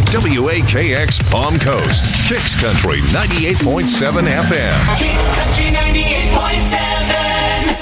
WAKX Palm Coast, Kicks Country 98.7 FM. Kicks Country 98.7.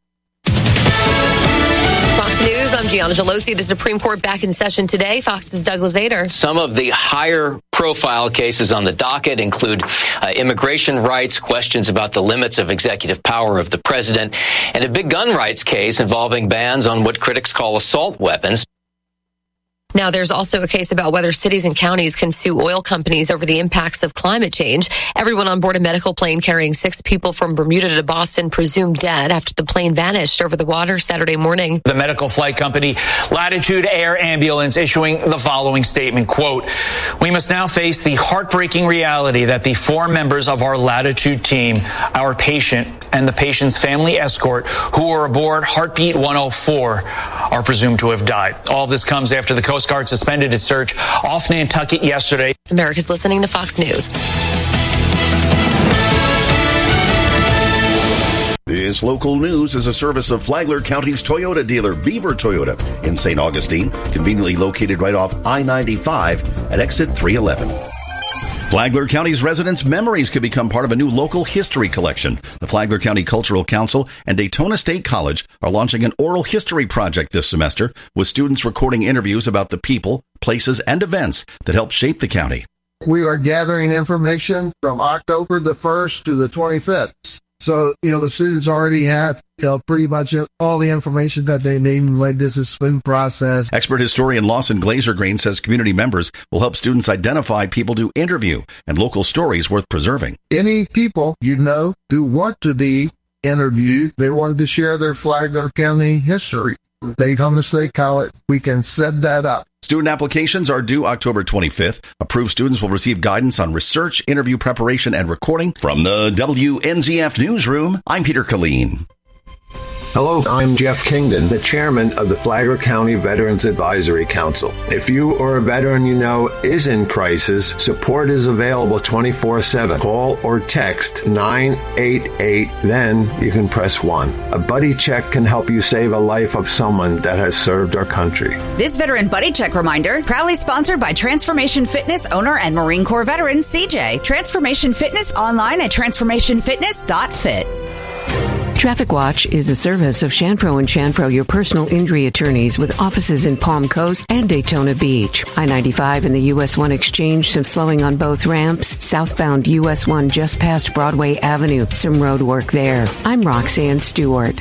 Fox News, I'm Gianna Gelosi. The Supreme Court back in session today. Fox's Douglas Ader. Some of the higher profile cases on the docket include immigration rights, questions about the limits of executive power of the president, and a big gun rights case involving bans on what critics call assault weapons. Now, there's also a case about whether cities and counties can sue oil companies over the impacts of climate change. Everyone on board a medical plane carrying 6 people from Bermuda to Boston presumed dead after the plane vanished over the water Saturday morning. The medical flight company Latitude Air Ambulance issuing the following statement, quote, "We must now face the heartbreaking reality that the 4 members of our Latitude team, our patient and the patient's family escort who were aboard Heartbeat 104 are presumed to have died." All this comes after the Coast Guard suspended its search off Nantucket yesterday. America's listening to Fox News. This local news is a service of Flagler County's Toyota dealer, Beaver Toyota, in St. Augustine, conveniently located right off I-95 at exit 311. Flagler County's residents' memories could become part of a new local history collection. The Flagler County Cultural Council and Daytona State College are launching an oral history project this semester, with students recording interviews about the people, places, and events that helped shape the county. We are gathering information from October the 1st to the 25th. So, the students already have, pretty much all the information that they need in the discipline process. Expert historian Lawson Glazer-Green says community members will help students identify people to interview and local stories worth preserving. Any people who want to be interviewed, they wanted to share their Flagler County history. Daytona State College, we can set that up. Student applications are due October 25th. Approved students will receive guidance on research, interview preparation, and recording. From the WNZF Newsroom, I'm Peter Killeen. Hello, I'm Jeff Kingdon, the chairman of the Flagler County Veterans Advisory Council. If you or a veteran you know is in crisis, support is available 24/7. Call or text 988, then you can press 1. A buddy check can help you save a life of someone that has served our country. This Veteran Buddy Check reminder, proudly sponsored by Transformation Fitness owner and Marine Corps veteran CJ. Transformation Fitness online at transformationfitness.fit. Traffic Watch is a service of Shanpro & Shanpro, your personal injury attorneys, with offices in Palm Coast and Daytona Beach. I-95 and the US 1 Exchange, some slowing on both ramps. Southbound US 1 just past Broadway Avenue, some road work there. I'm Roxanne Stewart.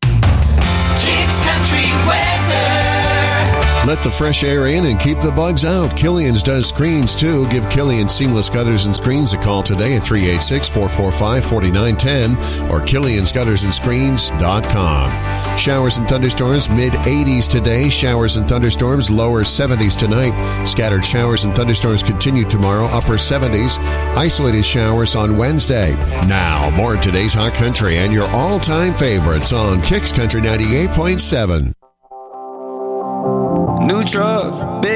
Kicks Country weather. Let the fresh air in and keep the bugs out. Killian's does screens, too. Give Killian Seamless Gutters and Screens a call today at 386-445-4910 or Killian'sGuttersandScreens.com. Showers and thunderstorms, mid-80s today. Showers and thunderstorms, lower 70s tonight. Scattered showers and thunderstorms continue tomorrow, upper 70s. Isolated showers on Wednesday. Now, more of today's Hot Country and your all-time favorites on Kicks Country 98.7. New truck, big